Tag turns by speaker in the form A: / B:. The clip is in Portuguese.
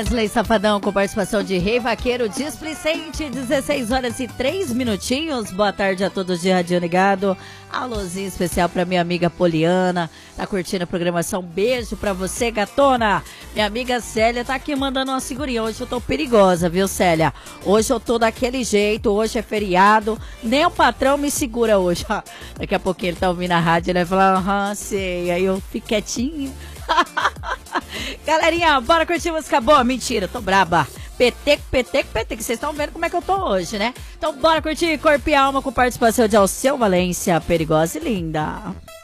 A: Wesley Safadão com participação de Rei Vaqueiro Displicente, 16 horas e 3 minutinhos. Boa tarde a todos de Radinho Ligado. Alôzinho especial pra minha amiga Poliana, tá curtindo a programação. Beijo pra você, gatona. Minha amiga Célia tá aqui mandando uma figurinha. Hoje eu tô perigosa, viu, Célia? Hoje eu tô daquele jeito, hoje é feriado, nem o patrão me segura hoje. Daqui a pouquinho ele tá ouvindo a rádio, ele vai falar, aham, sei, aí eu fico quietinho. Galerinha, bora curtir música boa? Mentira, tô braba. Peteco, peteco, peteco. Vocês estão vendo como é que eu tô hoje, né? Então bora curtir Corpo e Alma com participação de Alceu Valência, Perigosa e Linda.